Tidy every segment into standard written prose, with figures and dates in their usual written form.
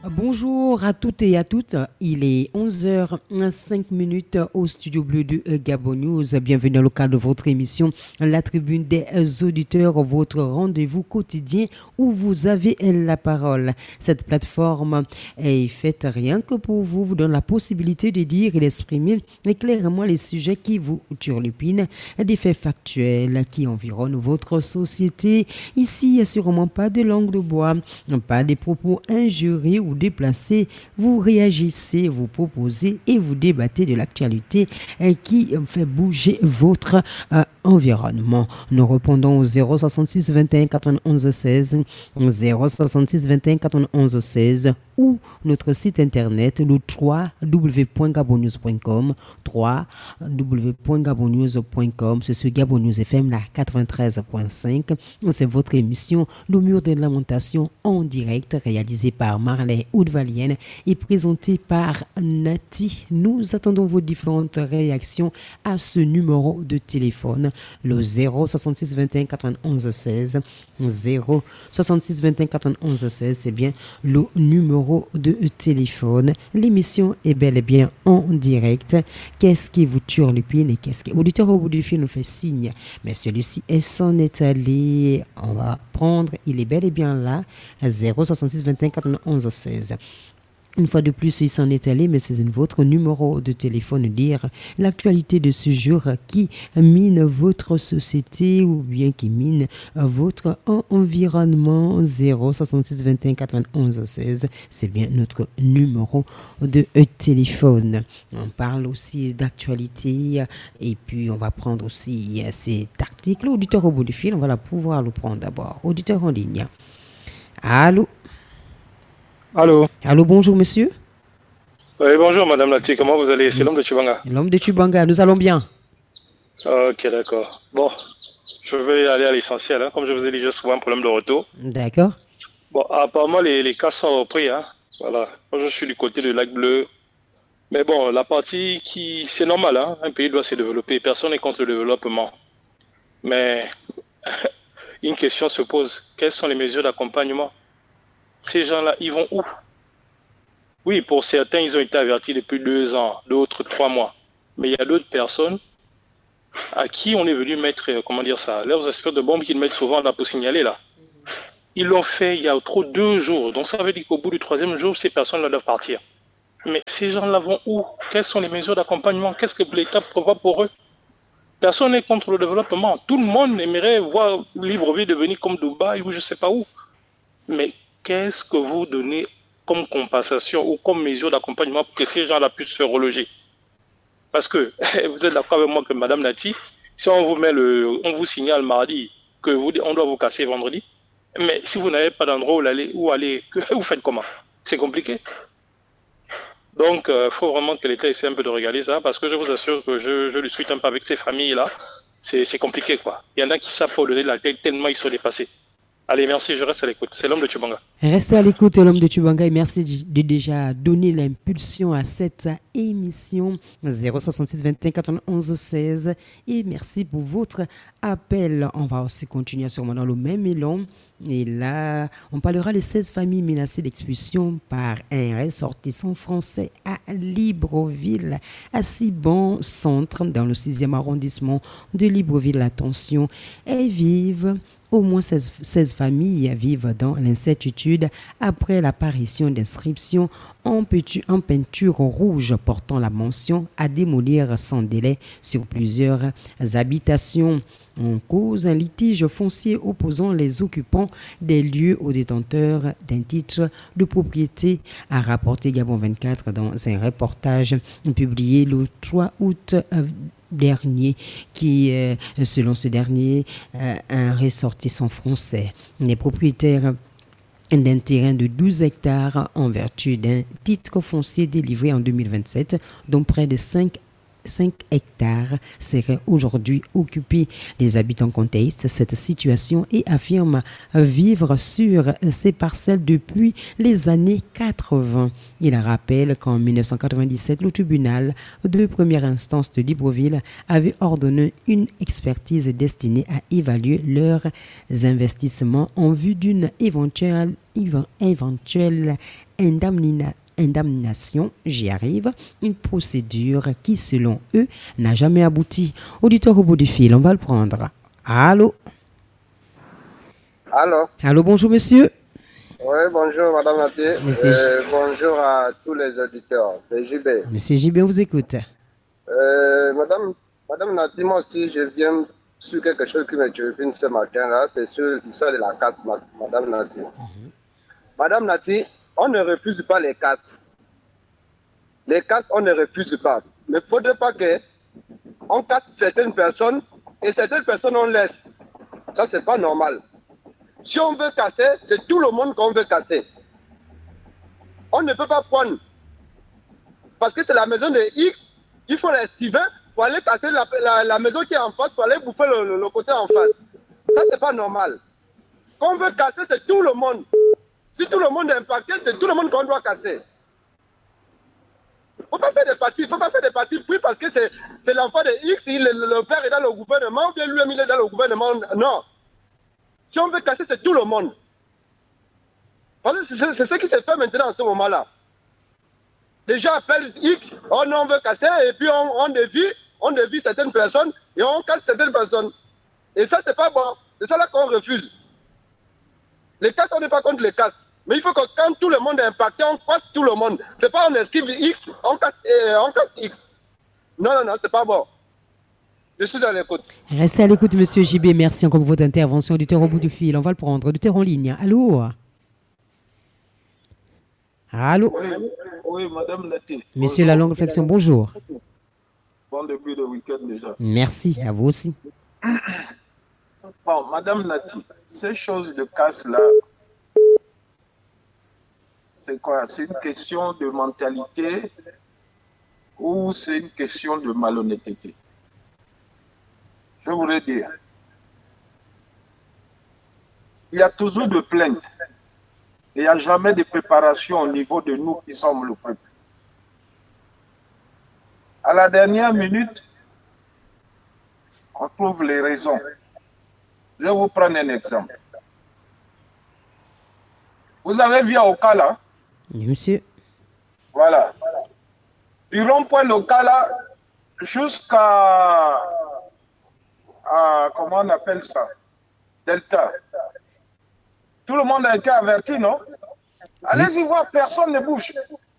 Bonjour à toutes et à toutes. Il est 11h05 au studio bleu de Gabon News. Bienvenue dans le cadre de votre émission La Tribune des auditeurs, votre rendez-vous quotidien où vous avez la parole. Cette plateforme est faite rien que pour vous, vous donne la possibilité de dire et d'exprimer clairement les sujets qui vous turlupinent, des faits factuels qui environnent votre société. Ici, il n'y a sûrement pas de langue de bois, pas des propos injurieux ou déplacés. Vous réagissez, vous proposez et vous débattez de l'actualité qui fait bouger votre environnement. Nous répondons au 066 21 91 16, 066 21 91 16 ou notre site internet le www.gabonnews.com, www.gabonnews.com. C'est sur Gabon News FM la 93.5. C'est votre émission Le Mur de Lamentation en direct, réalisée par Marley Oudvalienne et présentée par Nati. Nous attendons vos différentes réactions à ce numéro de téléphone, le 066 21 91 16, 066 21 91 16. C'est bien le numéro de téléphone. L'émission est bel et bien en direct. Qu'est-ce qui vous turlupine et qu'est-ce qui... L'auditeur au bout du fil nous fait signe, mais celui-ci s'en est allé. On va prendre, il est bel et bien là, 066 21 91 16. Une fois de plus, il s'en est allé, mais c'est votre numéro de téléphone, dire l'actualité de ce jour qui mine votre société ou bien qui mine votre environnement. 066 21 91 16, c'est bien notre numéro de téléphone. On parle aussi d'actualité et puis on va prendre aussi cet article. Auditeur au bout du fil, on va pouvoir le prendre d'abord. Auditeur en ligne. Allô? Allô. Allô, bonjour monsieur. Oui, bonjour madame Lati, comment vous allez? C'est l'homme de Chubanga. L'homme de Chubanga, nous allons bien. Ok, d'accord. Bon, je vais aller à l'essentiel. Comme je vous ai dit, j'ai souvent un problème de retour. D'accord. Bon, apparemment, les cas sont repris. Voilà. Moi, je suis du côté du lac bleu. Mais bon, la partie qui... C'est normal, un pays doit se développer. Personne n'est contre le développement. Mais une question se pose. Quelles sont les mesures d'accompagnement? Ces gens-là, ils vont où? Oui, pour certains, ils ont été avertis depuis 2 ans, d'autres 3 mois. Mais il y a d'autres personnes à qui on est venu mettre, leurs espèces de bombes qu'ils mettent souvent là pour signaler là. Ils l'ont fait il y a trop 2 jours. Donc ça veut dire qu'au bout du 3e jour, ces personnes-là doivent partir. Mais ces gens-là vont où? Quelles sont les mesures d'accompagnement? Qu'est-ce que l'État prévoit pour eux? Personne n'est contre le développement. Tout le monde aimerait voir Libreville devenir comme Dubaï ou je ne sais pas où. Mais qu'est-ce que vous donnez comme compensation ou comme mesure d'accompagnement pour que ces gens-là puissent se reloger? Parce que vous êtes d'accord avec moi que Madame Nati, si on vous signale mardi que on doit vous casser vendredi, mais si vous n'avez pas d'endroit où aller, vous faites comment? C'est compliqué. Donc, il faut vraiment que l'État essaie un peu de regarder ça, parce que je vous assure que je discute un peu avec ces familles-là. C'est compliqué, quoi. Il y en a qui savent pas donner de la tête tellement ils sont dépassés. Allez, merci, je reste à l'écoute. C'est l'homme de Chubanga. Restez à l'écoute, l'homme de Chubanga, et merci de déjà donner l'impulsion à cette émission 066 21 91 16. Et merci pour votre appel. On va aussi continuer sûrement dans le même élan. Et là, on parlera des 16 familles menacées d'expulsion par un ressortissant français à Libreville, à Cibon Centre, dans le 6e arrondissement de Libreville. Attention, elles vivent. Au moins 16 familles vivent dans l'incertitude après l'apparition d'inscriptions en peinture rouge portant la mention à démolir sans délai sur plusieurs habitations. En cause, un litige foncier opposant les occupants des lieux aux détenteurs d'un titre de propriété, a rapporté Gabon 24 dans un reportage publié le 3 août dernier, qui, selon ce dernier, un ressortissant français. Les propriétaires d'un terrain de 12 hectares en vertu d'un titre foncier délivré en 2027, dont près de 5 5 hectares seraient aujourd'hui occupés. Les habitants contestent cette situation et affirment vivre sur ces parcelles depuis les années 80. Il rappelle qu'en 1997, le tribunal de première instance de Libreville avait ordonné une expertise destinée à évaluer leurs investissements en vue d'une éventuelle indemnisation, j'y arrive, une procédure qui, selon eux, n'a jamais abouti. Auditeur au bout du fil, on va le prendre. Allô? Allô? Allô, bonjour monsieur. Oui, bonjour madame Nati. Bonjour à tous les auditeurs. C'est JB. Monsieur JB, on vous écoute. Madame Nati, moi aussi, je viens sur quelque chose qui me turpine ce matin-là. C'est sur l'histoire de la casse, madame Nati. Madame Nati, on ne refuse pas les casses. Les casses, on ne refuse pas. Mais il ne faudrait pas qu'on casse certaines personnes et certaines personnes on laisse. Ça, c'est pas normal. Si on veut casser, c'est tout le monde qu'on veut casser. On ne peut pas prendre. Parce que c'est la maison de X, il faut l'esquiver pour aller casser la maison qui est en face, pour aller bouffer le côté en face. Ça, c'est pas normal. Qu'on veut casser, c'est tout le monde. Si tout le monde est impacté, c'est tout le monde qu'on doit casser. Il ne faut pas faire des partis. Il faut pas faire des partis puis parce que c'est l'enfant de X, le père est dans le gouvernement, ou bien lui-même il est dans le gouvernement. Non. Si on veut casser, c'est tout le monde. Parce que c'est ce qui se fait maintenant en ce moment-là. Les gens appellent X, oh non, on veut casser, et puis on dévie certaines personnes, et on casse certaines personnes. Et ça, c'est pas bon. C'est ça là qu'on refuse. Les casses, on n'est pas contre les casses. Mais il faut que quand tout le monde est impacté, on casse tout le monde. C'est pas on esquive X, on casse X. Non, c'est pas bon. Je suis à l'écoute. Restez à l'écoute, monsieur JB. Merci encore pour votre intervention. Auditeur au bout du fil, on va le prendre. Auditeur en ligne. Allô? Allô? Oui, madame Nati. Monsieur La Longue Réflexion, bonjour. Bon début de week-end déjà. Merci, à vous aussi. Bon, madame Nati, ces choses de casse-là, c'est quoi? C'est une question de mentalité ou c'est une question de malhonnêteté? Je voudrais dire, il y a toujours de plaintes. Il n'y a jamais de préparation au niveau de nous qui sommes le peuple. À la dernière minute, on trouve les raisons. Je vais vous prendre un exemple. Vous avez vu à Okala? Oui, monsieur. Voilà. Du rond-point d'Okala jusqu'à... comment on appelle ça? Delta. Tout le monde a été averti, non? Allez-y voir, personne ne bouge.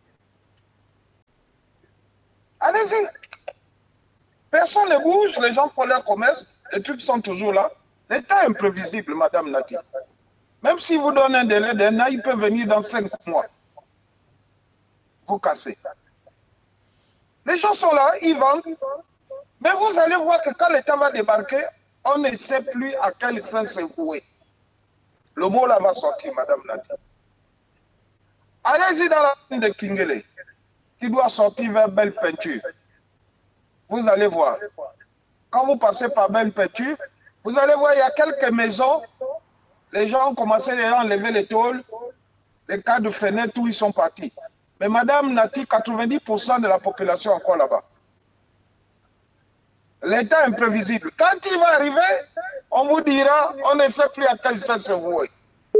Allez-y. Personne ne bouge, les gens font leur commerce, les trucs sont toujours là. L'État est imprévisible, madame Nati. Même si vous donnez un délai d'un an, il peut venir dans 5 mois. Vous cassez. Les gens sont là, ils vendent. Mais vous allez voir que quand l'État va débarquer, on ne sait plus à quel sens se vouer. Le mot là va sortir, madame Nati. Allez-y dans la ligne de Kingele, qui doit sortir vers Belle Peinture. Vous allez voir. Quand vous passez par Belle Peinture, vous allez voir, il y a quelques maisons. Les gens ont commencé à enlever les tôles, les cas de fenêtres, où ils sont partis. Mais madame Nati, 90% de la population est encore là-bas. L'État est imprévisible. Quand il va arriver, on vous dira, on ne sait plus à quel sens se vouer.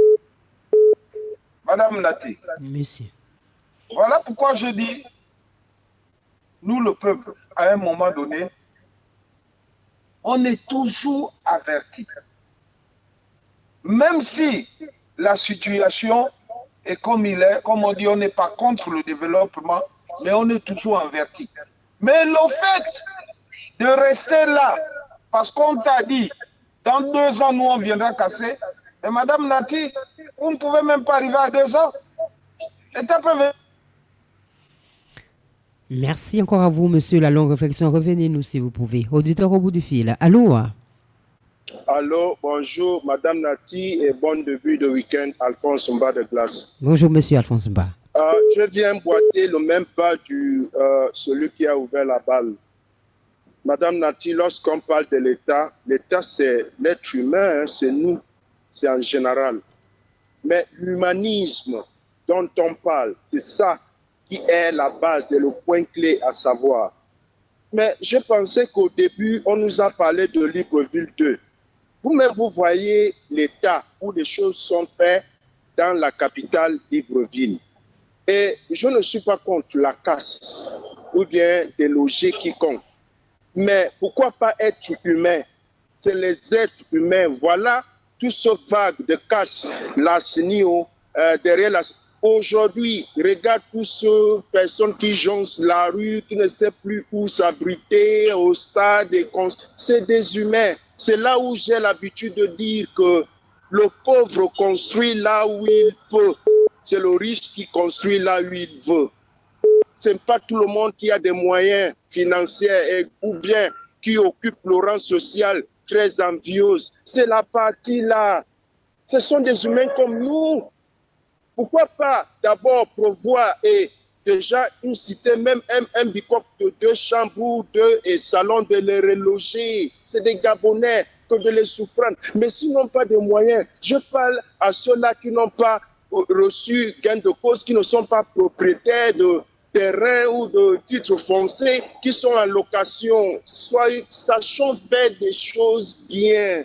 Madame Nati. Monsieur. Voilà pourquoi je dis, nous le peuple, à un moment donné, on est toujours averti. Même si la situation est comme il est, comme on dit, on n'est pas contre le développement, mais on est toujours averti. Mais le fait de rester là, parce qu'on t'a dit, dans 2 ans, nous, on viendra casser, et madame Nati, vous ne pouvez même pas arriver à 2 ans. L'État peut venir. Merci encore à vous, monsieur La Longue Réflexion. Revenez-nous si vous pouvez. Auditeur au bout du fil. Allô? Allô, bonjour, madame Nati, et bon début de week-end, Alphonse Mba de Glace. Bonjour, monsieur Alphonse Mba. Je viens boiter le même pas du celui qui a ouvert la balle. Madame Nati, lorsqu'on parle de l'État, l'État c'est l'être humain, hein, c'est nous, c'est en général. Mais l'humanisme dont on parle, c'est ça qui est la base et le point clé à savoir. Mais je pensais qu'au début, on nous a parlé de Libreville 2. Vous-même, vous voyez l'état où les choses sont faites dans la capitale Libreville. Et je ne suis pas contre la casse ou bien déloger quiconque. Mais pourquoi pas être humain? C'est les êtres humains. Voilà tout ce vague de casse, la CNIO, derrière la... Aujourd'hui, regarde toutes ces personnes qui jonchent la rue, qui ne savent plus où s'abriter, au stade. C'est des humains. C'est là où j'ai l'habitude de dire que le pauvre construit là où il peut. C'est le riche qui construit là où il veut. Ce n'est pas tout le monde qui a des moyens financiers ou bien qui occupe le rang social très envieuse. C'est la partie là. Ce sont des humains comme nous. Pourquoi pas d'abord prévoir et déjà une cité, même un bicop de 2 chambres ou 2 et salons de les reloger. C'est des Gabonais que de les surprendre. Mais s'ils n'ont pas de moyens, je parle à ceux-là qui n'ont pas reçu gain de cause, qui ne sont pas propriétaires de terrain ou de titres fonciers, qui sont en location. Sachons faire des choses bien.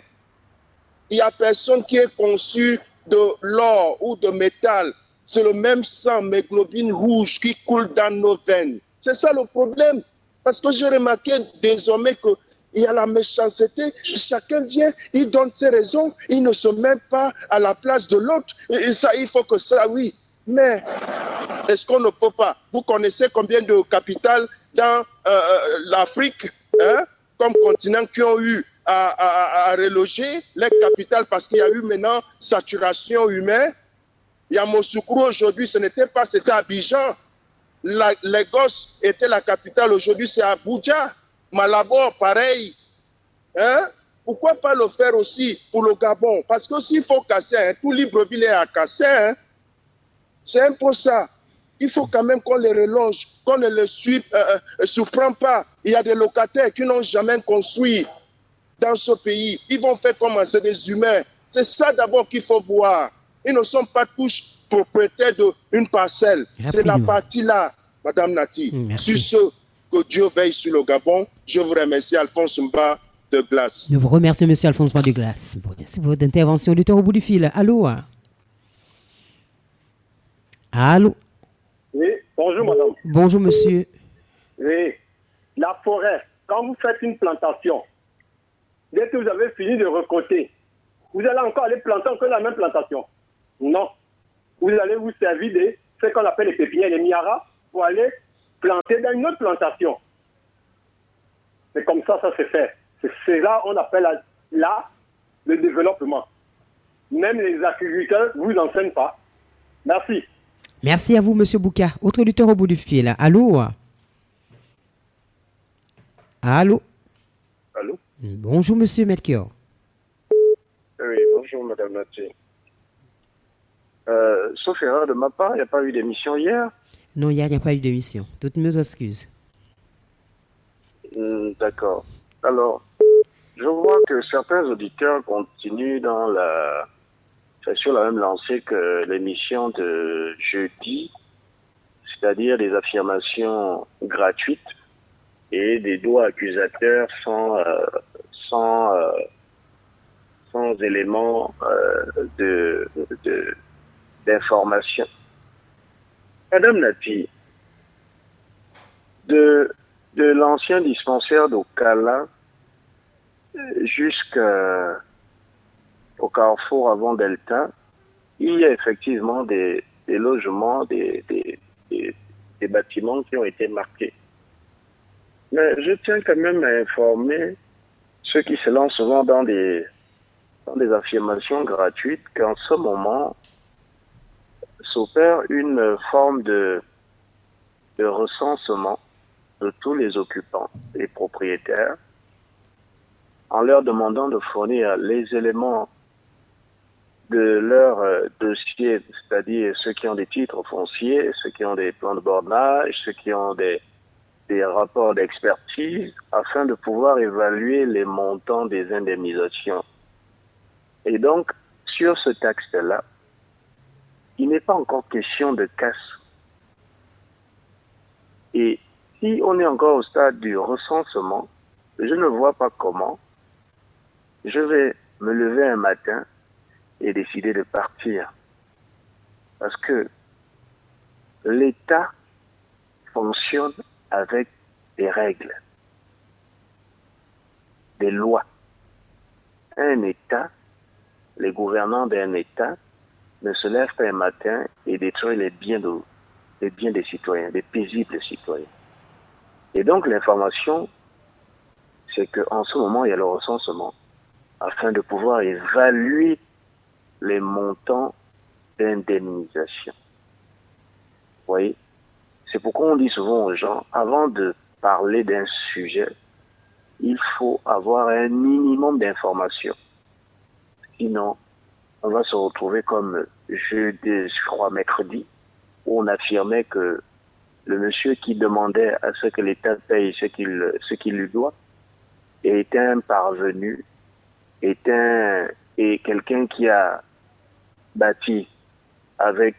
Il n'y a personne qui est conçu de l'or ou de métal. C'est le même sang, méglobine rouge qui coule dans nos veines. C'est ça le problème. Parce que j'ai remarqué désormais qu'il y a la méchanceté. Chacun vient, il donne ses raisons, il ne se met pas à la place de l'autre. Et ça, il faut que ça, oui. Mais est-ce qu'on ne peut pas? Vous connaissez combien de capitales dans l'Afrique, hein, comme continent, qui ont eu à reloger les capitales parce qu'il y a eu maintenant saturation humaine. Yamoussoukro aujourd'hui, ce n'était pas, c'était Abidjan. Lagos était la capitale, aujourd'hui c'est Abuja. Malabo, pareil. Hein? Pourquoi pas le faire aussi pour le Gabon? Parce que s'il faut casser, hein, tout Libreville est à casser. Hein? C'est un peu ça. Il faut quand même qu'on les relonge, qu'on ne les surprend pas. Il y a des locataires qui n'ont jamais construit dans ce pays. Ils vont faire comment? C'est des humains. C'est ça d'abord qu'il faut voir. Ils ne sont pas tous propriétaires d'une parcelle. C'est la partie là, Madame Nati. Merci. Sur ce, que Dieu veille sur le Gabon. Je vous remercie, Alphonse Mba de Glace. Nous vous remercions, Monsieur Alphonse Mba de Glace. Merci pour votre intervention. Auditeur au bout du fil. Allô? Allô? Oui, bonjour madame. Bonjour monsieur. Oui, la forêt, quand vous faites une plantation, dès que vous avez fini de récolter, vous allez encore aller planter encore la même plantation. Non. Vous allez vous servir de ce qu'on appelle les pépinières, les miaras, pour aller planter dans une autre plantation. C'est comme ça se fait. C'est là on appelle là le développement. Même les agriculteurs ne vous enseignent pas. Merci. Merci à vous, monsieur Bouka. Autre auditeur au bout du fil. Allô? Allô? Allô? Bonjour, monsieur Melchior. Oui, bonjour, madame Nati. Sauf erreur de ma part, il n'y a pas eu d'émission hier? Non, hier, il n'y a pas eu d'émission. Toutes mes excuses. D'accord. Alors, je vois que certains auditeurs continuent sur la même lancée que l'émission de jeudi, c'est-à-dire des affirmations gratuites et des doigts accusateurs sans éléments d'information. Madame Nati, de l'ancien dispensaire d'Okala jusqu'au carrefour avant Delta, il y a effectivement des logements, des bâtiments qui ont été marqués. Mais je tiens quand même à informer ceux qui se lancent souvent dans des affirmations gratuites qu'en ce moment s'opère une forme de recensement de tous les occupants et propriétaires en leur demandant de fournir les éléments de leur dossier, c'est-à-dire ceux qui ont des titres fonciers, ceux qui ont des plans de bornage, ceux qui ont des des rapports d'expertise afin de pouvoir évaluer les montants des indemnisations. Et donc, sur ce texte-là, il n'est pas encore question de casse. Et si on est encore au stade du recensement, je ne vois pas comment je vais me lever un matin et décider de partir. Parce que l'État fonctionne avec des règles, des lois. Un État, les gouvernants d'un État ne se lèvent pas un matin et détruisent les biens des citoyens, des paisibles citoyens. Et donc l'information, c'est qu'en ce moment, il y a le recensement afin de pouvoir évaluer les montants d'indemnisation. Vous voyez, c'est pourquoi on dit souvent aux gens, avant de parler d'un sujet, il faut avoir un minimum d'informations. Sinon, on va se retrouver comme jeudi, je crois, mercredi, où on affirmait que le monsieur qui demandait à ce que l'État paye ce qu'il lui doit est un parvenu, est quelqu'un qui a bâti avec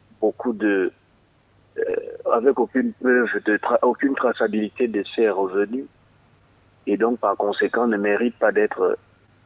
avec aucune preuve, aucune traçabilité de ses revenus, et donc par conséquent ne mérite pas d'être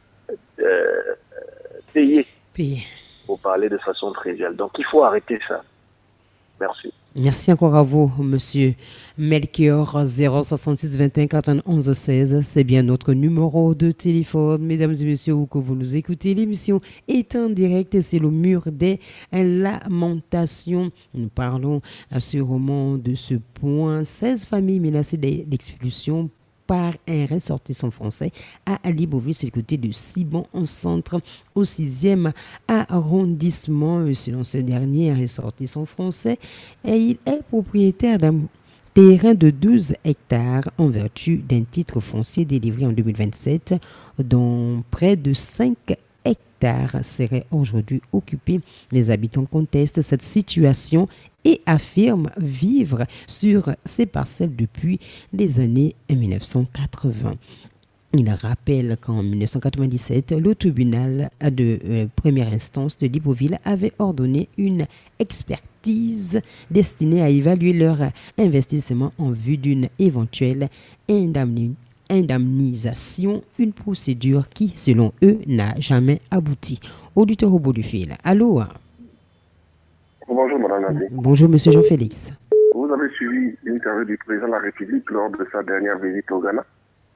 payé, pour parler de façon triviale. Donc il faut arrêter ça. Merci. Merci encore à vous, monsieur Melchior. 066 21 91 16. C'est bien notre numéro de téléphone. Mesdames et messieurs, où que vous nous écoutez, l'émission est en direct et c'est le mur des lamentations. Nous parlons sûrement de ce point. 16 familles menacées d'expulsion par un ressortissant français à Libreville, c'est le côté de Cibon, en centre, au 6e arrondissement. Selon ce dernier, un ressortissant français, et il est propriétaire d'un terrain de 12 hectares en vertu d'un titre foncier délivré en 2027, dont près de 5 hectares seraient aujourd'hui occupés. Les habitants contestent cette situation et affirme vivre sur ces parcelles depuis les années 1980. Il rappelle qu'en 1997, le tribunal de première instance de Libreville avait ordonné une expertise destinée à évaluer leur investissement en vue d'une éventuelle indemnisation, une procédure qui, selon eux, n'a jamais abouti. Auditeur au bout du fil. Allô? Bonjour, Madame Nadie. Bonjour, Monsieur Jean-Félix. Vous avez suivi l'interview du président de la République lors de sa dernière visite au Ghana.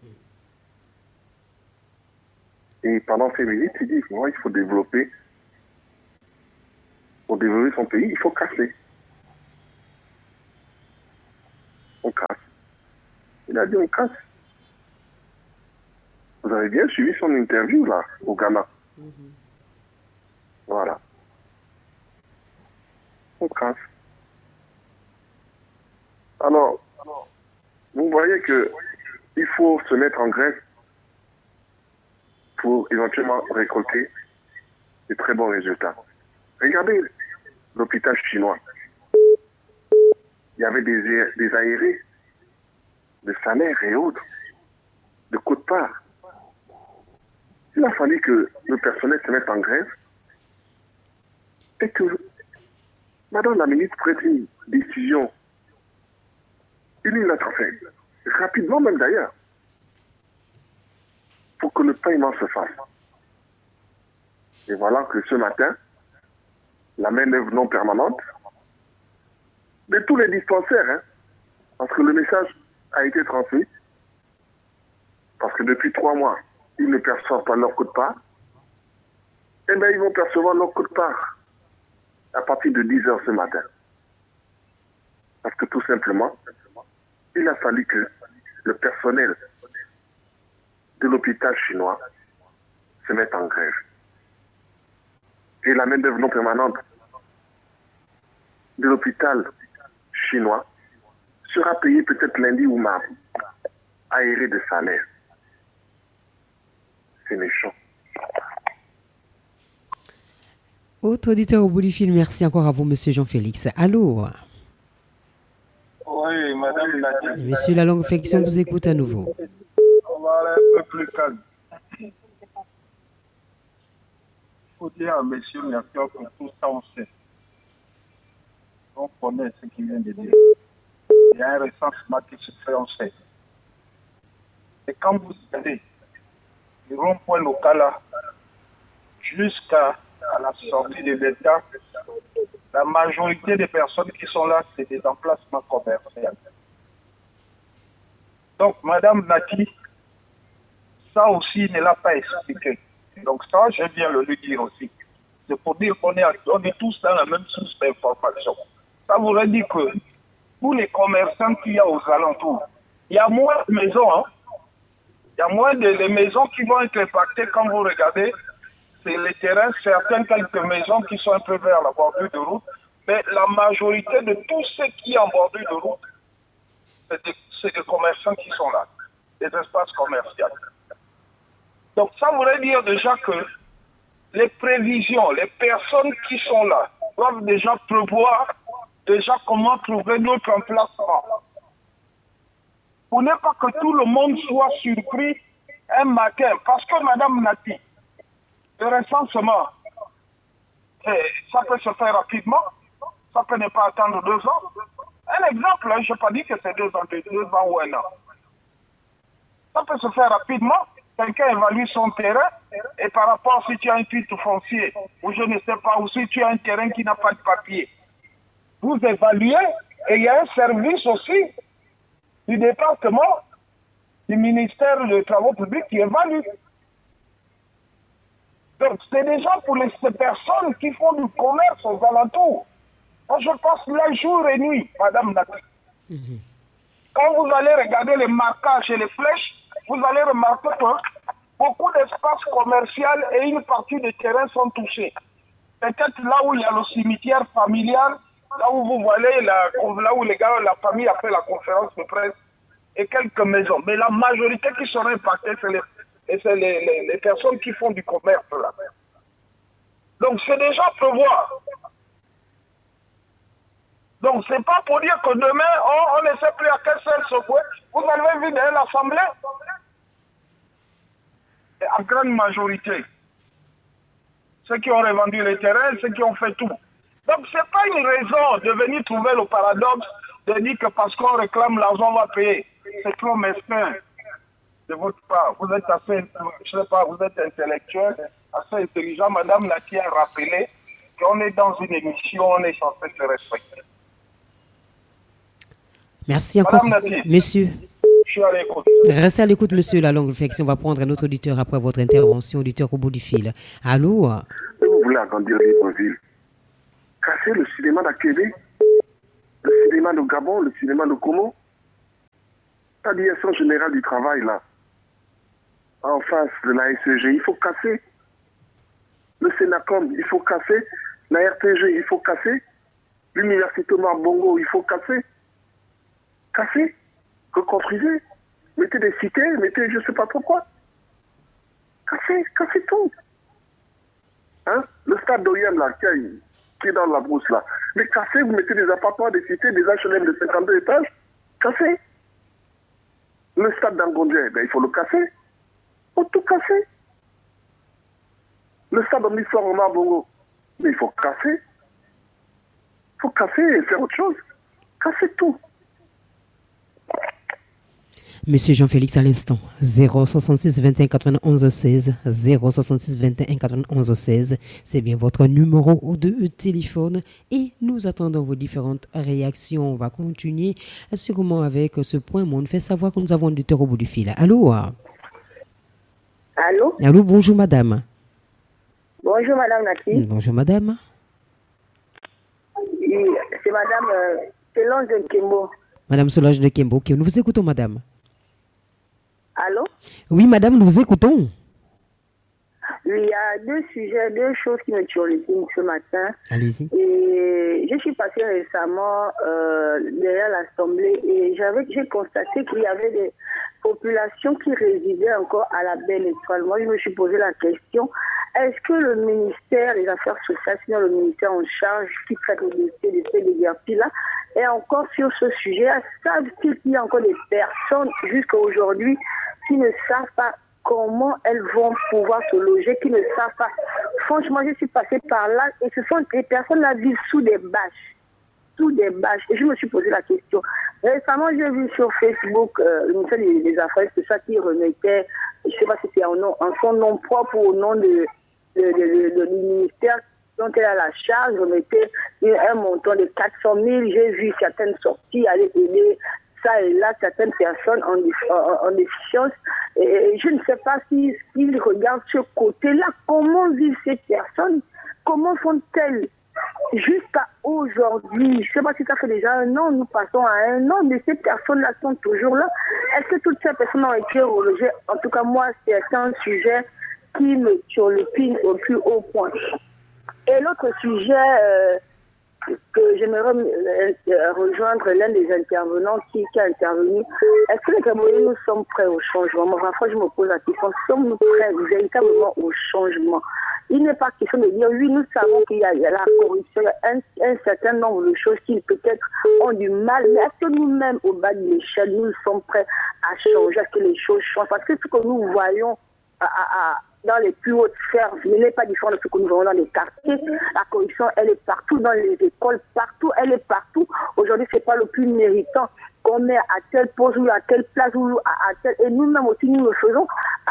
Et pendant ces visites, il dit qu'il faut développer. Pour développer son pays, il faut casser. On casse. Il a dit on casse. Vous avez bien suivi son interview là, au Ghana. Voilà. On casse. Alors, vous voyez que il faut se mettre en grève pour éventuellement récolter de très bons résultats. Regardez l'hôpital chinois. Il y avait des aérés de salaire et autres, de quote-part. Il a fallu que le personnel se mette en grève et que Madame la ministre prenne une décision unilatérale, rapidement même d'ailleurs, pour que le paiement se fasse. Et voilà que ce matin, la main-d'œuvre non permanente de tous les dispensaires, parce que le message a été transmis, parce que depuis 3 mois, ils ne perçoivent pas leur quote-part, eh bien ils vont percevoir leur quote-part à partir de 10 heures ce matin. Parce que tout simplement, il a fallu que le personnel de l'hôpital chinois se mette en grève. Et la main-d'œuvre non permanente de l'hôpital chinois sera payée peut-être lundi ou mardi, aéré de salaire. C'est méchant. Autre auditeur au bout du fil, merci encore à vous, Monsieur Jean-Félix. Allô? Oui, Madame Nadine. Monsieur La Longue Réflexion vous écoute à nouveau. On va aller un peu plus calme. Il faut dire à Monsieur Mercure que tout ça on sait. On connaît ce qu'il vient de dire. Il y a un recensement qui se fait, on sait. Et quand vous allez du rond-point local là, jusqu'à la sortie de l'État, la majorité des personnes qui sont là, c'est des emplacements commerciaux. Donc, Madame Nati, ça aussi ne l'a pas expliqué. Donc ça, je viens le lui dire aussi. C'est pour dire qu'on est tous dans la même source d'information. Ça voudrait dire que tous les commerçants qu'il y a aux alentours, il y a moins de maisons, hein. Il y a moins de maisons qui vont être impactées quand vous regardez. C'est les terrains, certaines quelques maisons qui sont un peu vers la bordure de route, mais la majorité de tout ce qui est en bordure de route, c'est des commerçants qui sont là, des espaces commerciaux. Donc ça voudrait dire déjà que les prévisions, les personnes qui sont là, doivent déjà prévoir déjà comment trouver notre emplacement. Pour ne pas que tout le monde soit surpris un matin. Parce que Madame Nati, le recensement, ça peut se faire rapidement, ça peut ne pas attendre 2 ans. Un exemple, je n'ai pas dit que c'est 2 ans ou 1 an. Ça peut se faire rapidement. Quelqu'un évalue son terrain et par rapport si tu as un titre foncier ou je ne sais pas, ou si tu as un terrain qui n'a pas de papier, vous évaluez et il y a un service aussi du département du ministère des Travaux publics qui évalue. Donc c'est déjà pour ces personnes qui font du commerce aux alentours. Moi je passe là jour et nuit, Madame Nati. Quand vous allez regarder les marquages et les flèches, vous allez remarquer que beaucoup d'espaces commerciaux et une partie des terrains sont touchés. Peut-être là où il y a le cimetière familial, là où vous voyez, là où les gars, la famille a fait la conférence de presse, et quelques maisons. Mais la majorité qui seront impactées, c'est les personnes qui font du commerce là. Donc c'est déjà prévoir. Donc c'est pas pour dire que demain, on ne sait plus à quelle seule secouer. Vous avez vu dans l'Assemblée, en grande majorité, ceux qui ont revendu les terrains, ceux qui ont fait tout. Donc c'est pas une raison de venir trouver le paradoxe de dire que parce qu'on réclame l'argent, on va payer. C'est trop mesquin de votre part. Vous êtes assez, je sais pas, vous êtes intellectuel, assez intelligent. Madame Nati a rappelé qu'on est dans une émission, on est censé se respecter. Merci encore, monsieur. Je suis à l'écoute. Restez à l'écoute, monsieur. La Longue Réflexion va prendre un autre auditeur après votre intervention, auditeur au bout du fil. Allô? Vous voulez agrandir Libreville, casser le cinéma d'Akébé, le cinéma de Gabon, le cinéma de Como, la direction générale du travail, là, en face de la SEG, il faut casser. Le Sénacom, il faut casser. La RTG, il faut casser. L'université Marbongo, il faut casser. Casser. Reconstruisez. Mettez des cités, mettez je ne sais pas pourquoi. Cassez tout. Hein? Le stade d'OIM, là, qui est dans la brousse, là. Mais cassez, vous mettez des appartements, des cités, des HLM de 52 étages. Cassez. Le stade d'Angondien, ben, il faut le casser. Il faut tout casser. Le stade d'Omnisor au Marbongo, mais il faut casser. Il faut casser et faire autre chose. Casser tout. Monsieur Jean-Félix, à l'instant, 066 21 91 16, 066 21 91 16, c'est bien votre numéro de téléphone et nous attendons vos différentes réactions. On va continuer sûrement avec ce point, mais on fait savoir que nous avons du terreau au bout du fil. Allô? Allô? Allô, bonjour madame. Bonjour madame Nati. Bonjour madame. C'est madame Solange de Kembo. Madame Solange de Kembo, ok, nous vous écoutons madame. Allô? Oui, madame, nous vous écoutons. Oui, il y a 2 sujets, 2 choses qui me turlutinent ce matin. Allez-y. Et je suis passée récemment derrière l'Assemblée et j'ai constaté qu'il y avait des populations qui résidaient encore à la Belle Étoile. Moi, je me suis posé la question, est-ce que le ministère des Affaires sociales, sinon le ministère en charge qui traite le dossier de ces déguerpis-là, Et encore sur ce sujet, savent-ils qu'il y a encore des personnes jusqu'à aujourd'hui qui ne savent pas comment elles vont pouvoir se loger, qui ne savent pas. Franchement, je suis passée par là et ce sont des personnes qui vivent sous des bâches. Sous des bâches. Et je me suis posé la question. Récemment, j'ai vu sur Facebook le ministère des Affaires, c'est ça qui remettait, je ne sais pas si c'était en son nom propre ou au nom du ministère dont elle a la charge, remettait un montant de 400 000. J'ai vu certaines sorties aller aider ça et là certaines personnes en déficience. Et je ne sais pas s'ils regardent ce côté-là. Comment vivent ces personnes? Comment font-elles jusqu'à aujourd'hui? Je ne sais pas si ça fait déjà 1 an, nous passons à 1 an, mais ces personnes-là sont toujours là. Est-ce que toutes ces personnes ont été relogées? En tout cas, moi, c'est un sujet qui me turlupine au plus haut point. Et l'autre sujet que j'aimerais rejoindre l'un des intervenants qui a intervenu, est-ce que les Camerounais, nous sommes prêts au changement? Moi, parfois, je me pose la question, sommes-nous prêts véritablement au changement? Il n'est pas question de dire, oui, nous savons qu'il y a la corruption, un certain nombre de choses qui peut-être ont du mal, mais est-ce que nous-mêmes, au bas de l'échelle, nous sommes prêts à changer, à ce que les choses changent? Parce que ce que nous voyons dans les plus hautes sphères, ce n'est pas différent de ce que nous voyons dans les quartiers. La corruption, elle est partout, dans les écoles, partout, elle est partout. Aujourd'hui, ce n'est pas le plus méritant qu'on met à telle pose ou à telle place ou à telle... Et nous-mêmes aussi, nous le faisons.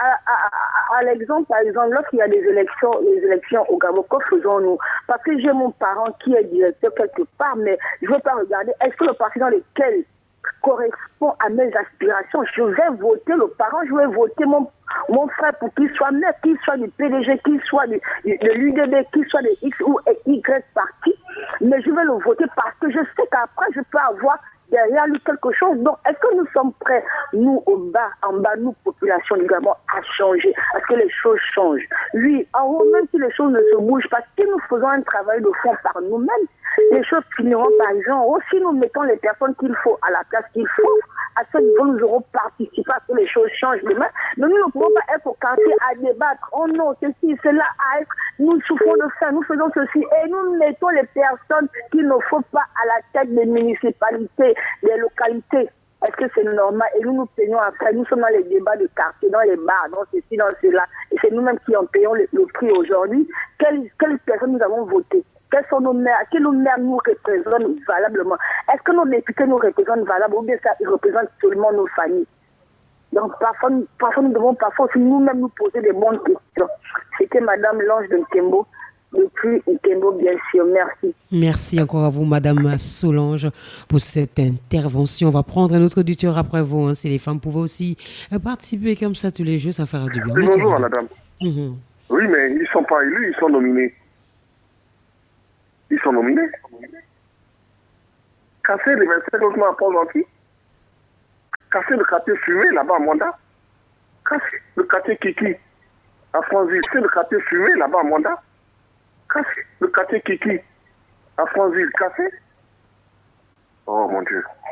À l'exemple, par exemple, lorsqu'il y a des élections au Gabon, que faisons-nous? Parce que j'ai mon parent qui est directeur quelque part, mais je ne veux pas regarder, est-ce que le parti dans lequel correspond à mes aspirations, je vais voter le parent, je vais voter mon frère pour qu'il soit maire, qu'il soit du PDG, qu'il soit de l'UDB, qu'il soit de X ou Y parti, mais je vais le voter parce que je sais qu'après je peux avoir derrière lui quelque chose. Donc, est-ce que nous sommes prêts, nous, en bas, nous, population du Gabon, à changer, à ce que les choses changent? Oui, en haut, même si les choses ne se bougent pas, si nous faisons un travail de fond par nous-mêmes, les choses finiront par exemple. Ou si nous mettons les personnes qu'il faut à la place qu'il faut, à ce niveau, nous aurons participé à ce que les choses changent demain. Mais nous ne pouvons pas être au quartier à débattre. Oh non, ceci, cela, à être. Nous souffrons de ça, nous faisons ceci. Et nous mettons les personnes qu'il ne faut pas à la tête des municipalités, des localités. Est-ce que c'est normal? Et nous nous plaignons après. Nous sommes dans les débats de quartier, dans les bars, dans ceci, dans cela. Et c'est nous-mêmes qui en payons le prix aujourd'hui. Quelles personnes nous avons voté? Quels sont nos maires? Quels maires nous représentent valablement? Est-ce que nos députés nous représentent valablement ou bien ça représente seulement nos familles? Donc parfois nous devons aussi nous-mêmes nous poser des bonnes questions. C'était Madame Lange de Nkembo, depuis Nkembo, bien sûr. Merci. Merci encore à vous, Madame Solange, pour cette intervention. On va prendre un autre auditeur après vous. Hein. Si les femmes pouvaient aussi participer comme ça tous les jours, ça fera du bien. Oui, bonjour, madame. Oui, mais ils ne sont pas élus, ils sont nominés. Ils sont nominés. Casser les 25 logements à Port-Gentil. Casser le quartier Fumé là-bas à Manda. Casser le quartier Kiki à Franville. Casser le quartier Fumé là-bas à Manda. Casser le quartier Kiki à Franville. Casser. Oh mon Dieu.